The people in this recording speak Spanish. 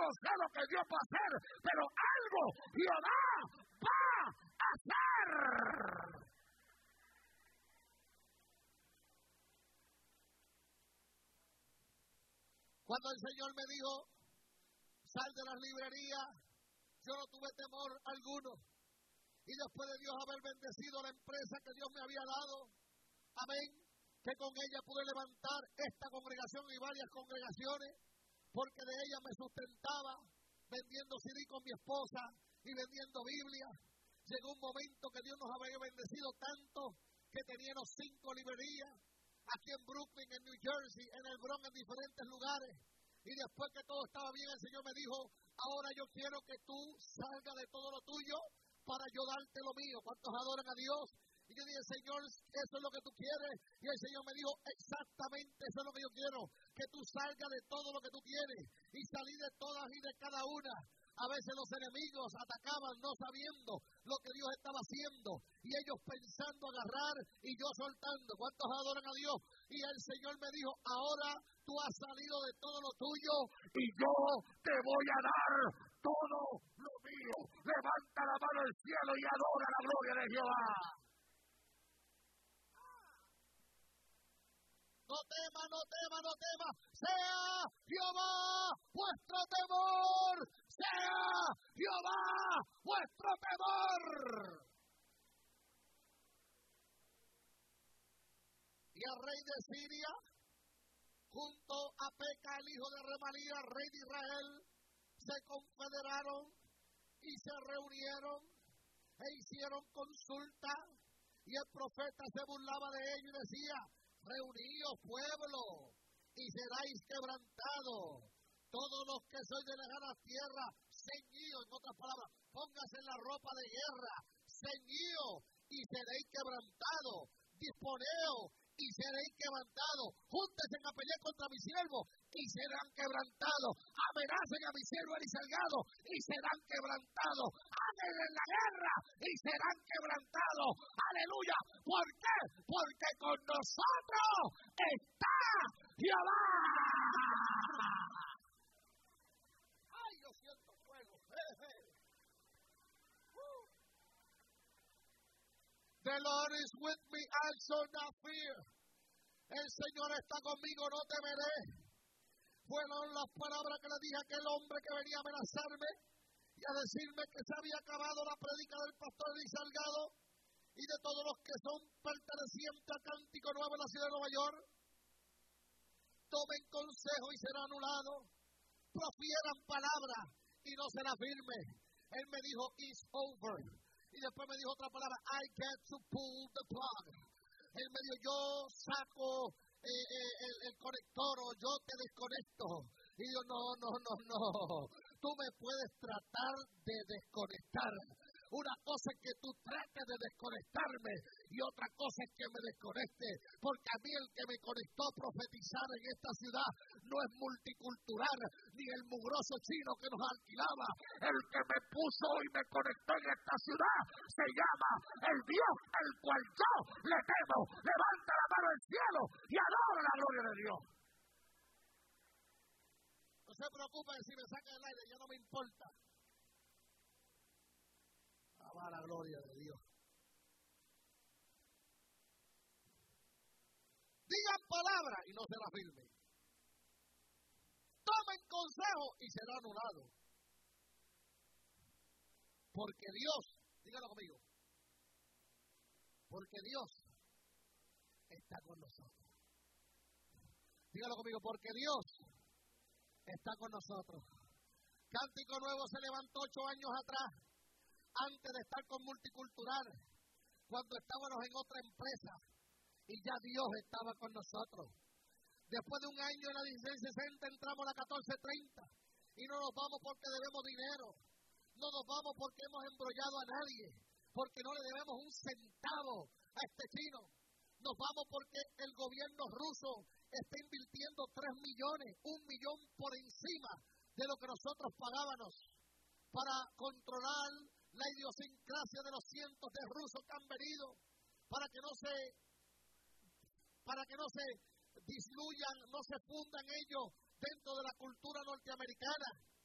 no sé lo que Dios va a hacer, pero algo Jehová va a hacer. Cuando el Señor me dijo, sal de las librerías, yo no tuve temor alguno. Y después de Dios haber bendecido la empresa que Dios me había dado, amén, que con ella pude levantar esta congregación y varias congregaciones, porque de ella me sustentaba, vendiendo CD con mi esposa y vendiendo Biblia. Llegó un momento que Dios nos había bendecido tanto que teníamos 5 librerías, aquí en Brooklyn, en New Jersey, en el Bronx, en diferentes lugares. Y después que todo estaba bien, el Señor me dijo, ahora yo quiero que tú salgas de todo lo tuyo para yo darte lo mío. ¿Cuántos adoran a Dios? Y yo dije, Señor, ¿eso es lo que tú quieres? Y el Señor me dijo, exactamente, eso es lo que yo quiero, que tú salgas de todo lo que tú tienes y salí de todas y de cada una. A veces los enemigos atacaban no sabiendo lo que Dios estaba haciendo y ellos pensando agarrar y yo soltando. ¿Cuántos adoran a Dios? Y el Señor me dijo, ahora tú has salido de todo lo tuyo y yo te voy a dar todo lo mío. Levanta la mano al cielo y adora la gloria de Jehová. No tema, no tema, no tema. Sea Jehová vuestro temor. Sea Jehová vuestro temor. Y el rey de Siria, junto a Peca, el hijo de Remalía, rey de Israel, se confederaron y se reunieron e hicieron consulta. Y el profeta se burlaba de ellos y decía, reuníos pueblo y seráis quebrantados. Todos los que sois de lejana tierra, ceñidos, en otras palabras, póngase la ropa de guerra, ceñidos y seréis quebrantados. Disponeos y seréis quebrantados. Júntense a pelear contra mi siervo y serán quebrantados. Amenacen a mi siervo Eli Salgado y serán quebrantados. Hagan en la guerra y serán quebrantados. Aleluya. ¿Por qué? Porque con nosotros está Jehová. Ay, yo siento fuego. The Lord is with me, I shall not fear. El Señor está conmigo, no temeré. Fueron las palabras que le dije a aquel hombre que venía a amenazarme y a decirme que se había acabado la prédica del pastor Eli Salgado y de todos los que son pertenecientes a Cántico Nuevo en la ciudad de Nueva York. Tomen consejo y será anulado. Profieran palabras y no será firme. Él me dijo, it's over. Y después me dijo otra palabra, I get to pull the plug. Él me dijo, yo saco el conector o yo te desconecto. Y yo, no. Tú me puedes tratar de desconectar. Una cosa es que tú trates de desconectarme y otra cosa es que me desconecte. Porque a mí el que me conectó a profetizar en esta ciudad no es multicultural ni el mugroso chino que nos alquilaba. El que me puso y me conectó en esta ciudad se llama el Dios al cual yo le temo. Levanta la mano al cielo y adora la gloria de Dios. No se preocupen si me sacan el aire, ya no me importa. A la gloria de Dios. Digan palabras y no será firme. Tomen consejo y será anulado. Porque Dios, díganlo conmigo, porque Dios está con nosotros. Díganlo conmigo, porque Dios está con nosotros. Cántico Nuevo se levantó 8 años atrás. Antes de estar con Multicultural, cuando estábamos en otra empresa y ya Dios estaba con nosotros. Después de un año en la 1660 entramos a la 1430 y no nos vamos porque debemos dinero, no nos vamos porque hemos embrollado a nadie, porque no le debemos un centavo a este chino. Nos vamos porque el gobierno ruso está invirtiendo 3 millones, 1 millón por encima de lo que nosotros pagábamos para controlar la idiosincrasia de los cientos de rusos que han venido, para que no se disluyan, no se fundan ellos dentro de la cultura norteamericana.